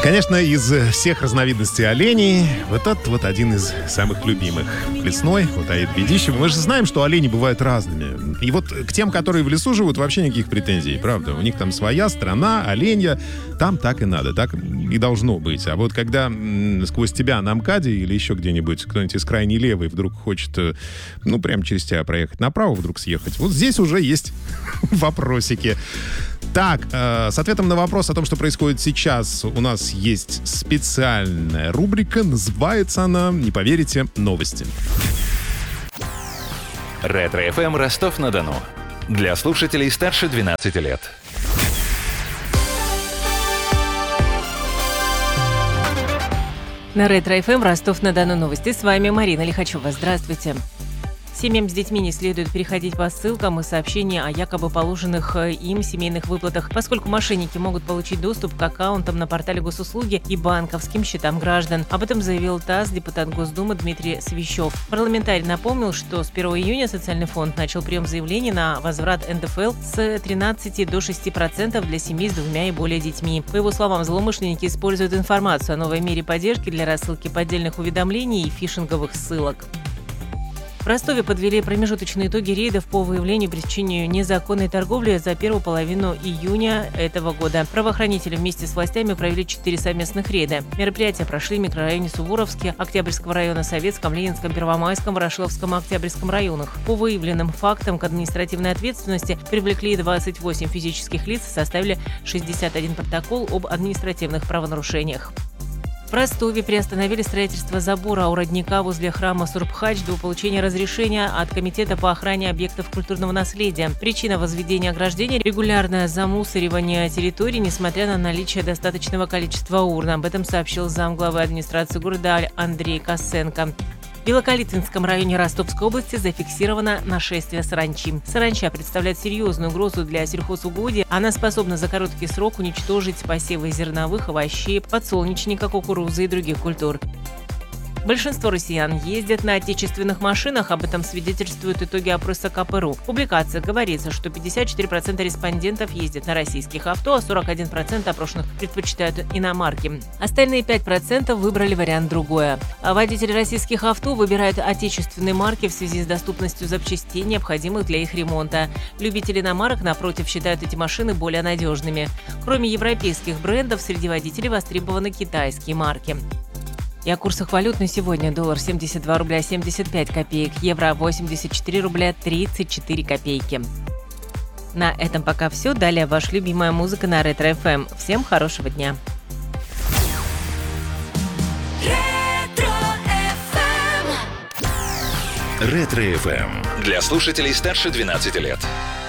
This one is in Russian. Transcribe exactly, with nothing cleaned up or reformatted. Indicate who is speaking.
Speaker 1: Конечно, из всех разновидностей оленей вот этот вот один из самых любимых. Лесной, вот Аид Бедищев. Мы же знаем, что олени бывают разными. И вот к тем, которые в лесу живут, вообще никаких претензий, правда. У них там своя страна, оленья. Там так и надо, так и должно быть. А вот когда м, сквозь тебя на МКАДе или еще где-нибудь кто-нибудь из крайней левой вдруг хочет, э, ну, прямо через тебя проехать направо, вдруг съехать, вот здесь уже есть вопросики. Так, э, с ответом на вопрос о том, что происходит сейчас, у нас есть специальная рубрика. Называется она, не поверите, новости.
Speaker 2: Ретро-эф эм Ростов-на-Дону. Для слушателей старше двенадцати лет.
Speaker 3: На Ретро-эф эм Ростов-на-Дону новости. С вами Марина Лихачева. Здравствуйте. Семьям с детьми не следует переходить по ссылкам и сообщениям о якобы положенных им семейных выплатах, поскольку мошенники могут получить доступ к аккаунтам на портале госуслуги и банковским счетам граждан. Об этом заявил ТАСС депутат Госдумы Дмитрий Свищев. Парламентарий напомнил, что с первого июня социальный фонд начал прием заявлений на возврат эн дэ эф эл с тринадцати до шести процентов для семей с двумя и более детьми. По его словам, злоумышленники используют информацию о новой мере поддержки для рассылки поддельных уведомлений и фишинговых ссылок. В Ростове подвели промежуточные итоги рейдов по выявлению и пресечению незаконной торговли за первую половину июня этого года. Правоохранители вместе с властями провели четыре совместных рейда. Мероприятия прошли в микрорайоне Суворовске, Октябрьского района, Советском, Ленинском, Первомайском, Ворошиловском и Октябрьском районах. По выявленным фактам к административной ответственности привлекли двадцать восемь физических лиц и составили шестьдесят один протокол об административных правонарушениях. В Ростове приостановили строительство забора у родника возле храма Сурбхадж до получения разрешения от Комитета по охране объектов культурного наследия. Причина возведения ограждения – регулярное замусоривание территории, несмотря на наличие достаточного количества урн. Об этом сообщил замглавы администрации города Андрей Косенко. В Белокалитвинском районе Ростовской области зафиксировано нашествие саранчи. Саранча представляет серьезную угрозу для сельхозугодий. Она способна за короткий срок уничтожить посевы зерновых, овощей, подсолнечника, кукурузы и других культур. Большинство россиян ездят на отечественных машинах, об этом свидетельствуют итоги опроса ка пэ эр у. В публикации говорится, что пятьдесят четыре процента респондентов ездят на российских авто, а сорок один процент опрошенных предпочитают иномарки. Остальные пять процентов выбрали вариант другое. А водители российских авто выбирают отечественные марки в связи с доступностью запчастей, необходимых для их ремонта. Любители иномарок, напротив, считают эти машины более надежными. Кроме европейских брендов, среди водителей востребованы китайские марки. И о курсах валют на сегодня. Доллар семьдесят два рубля семьдесят пять копеек, евро восемьдесят четыре рубля тридцать четыре копейки. На этом пока все. Далее ваша любимая музыка на Ретро-эф эм. Всем хорошего дня.
Speaker 2: Ретро-эф эм. Для слушателей старше двенадцати лет.